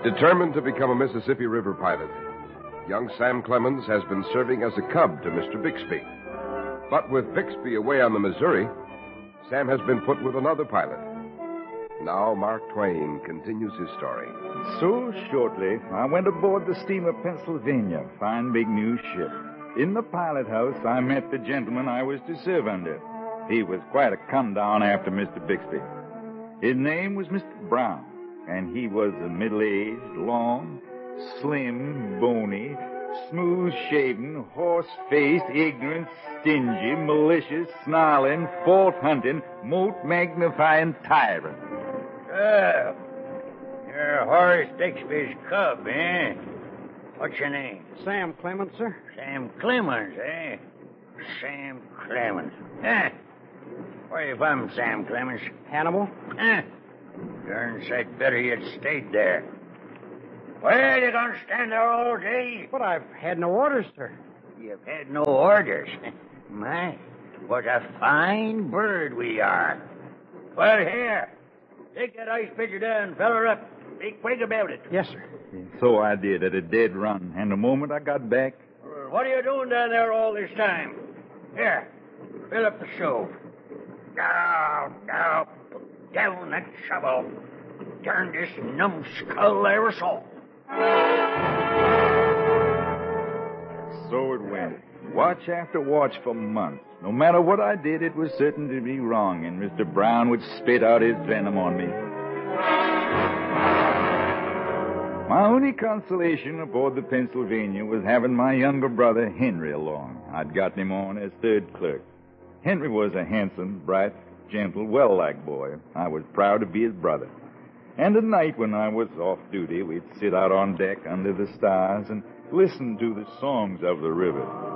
Determined to become a Mississippi River pilot, young Sam Clemens has been serving as a cub to Mr. Bixby. But with Bixby away on the Missouri, Sam has been put with another pilot. Now Mark Twain continues his story. So shortly, I went aboard the steamer Pennsylvania, fine big new ship. In the pilot house, I met the gentleman I was to serve under. He was quite a come-down after Mr. Bixby. His name was Mr. Brown, and he was a middle-aged, long, slim, bony, smooth-shaven, horse-faced, ignorant, stingy, malicious, snarling, fault-hunting, moat-magnifying tyrant. You're Horace Bixby's cub, eh? What's your name? Sam Clemens, sir. Sam Clemens, eh? Sam Clemens. Where you from, Sam Clemens? Hannibal. Darn sight better you'd stayed there. Well, you gonna stand there all day? But I've had no orders, sir. You've had no orders. My, what a fine bird we are. Well, here. Take that ice pitcher down, fill her up. Be quick about it. Yes, sir. So I did, at a dead run. And the moment I got back... What are you doing down there all this time? Here, fill up the stove. Now, down that shovel. Turn this numbskull ever so. So it went. Watch after watch for months. No matter what I did, it was certain to be wrong, and Mr. Brown would spit out his venom on me. My only consolation aboard the Pennsylvania was having my younger brother, Henry, along. I'd gotten him on as third clerk. Henry was a handsome, bright, gentle, well-liked boy. I was proud to be his brother. And at night when I was off duty, we'd sit out on deck under the stars and listen to the songs of the river.